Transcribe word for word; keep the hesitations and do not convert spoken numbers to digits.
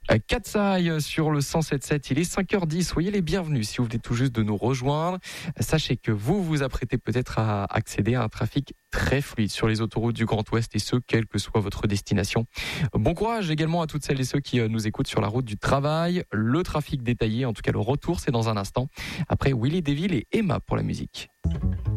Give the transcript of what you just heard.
Katsai sur le cent sept sept, il est cinq heures dix, soyez les bienvenus si vous venez tout juste de nous rejoindre. Sachez que vous vous apprêtez peut-être à accéder à un trafic très fluide sur les autoroutes du Grand Ouest et ce, quelle que soit votre destination. Bon courage également à toutes celles et ceux qui nous écoutent sur la route du travail. Le trafic détaillé, en tout cas le retour, c'est dans un instant. Après Willy DeVille et Emma pour la musique.